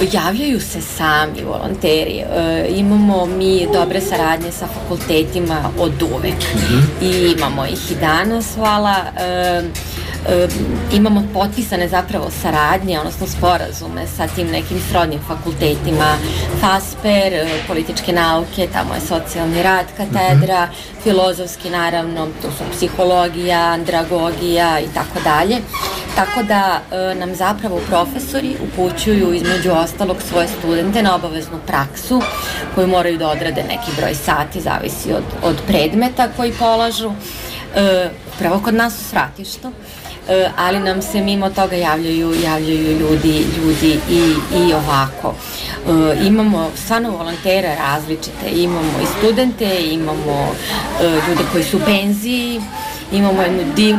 Javljaju se sami volonteri. Imamo mi dobre saradnje sa fakultetima od uvek. I imamo ih i danas, hvala. Imamo potpisane zapravo saradnje, odnosno sporazume sa tim nekim srodnim fakultetima, FASPER, političke nauke, tamo je socijalni rad katedra, filozofski naravno, to su psihologija, andragogija i tako dalje. Tako da nam zapravo profesori upućuju između ostalog svoje studente na obaveznu praksu koju moraju da odrade neki broj sati, zavisi od predmeta koji polažu. Prvo kod nas u Svratištu, ali nam se mimo toga javljaju ljudi i ovako. Imamo stvarno volontere različite, imamo i studente, imamo ljude koji su u penziji, imamo jednu divnu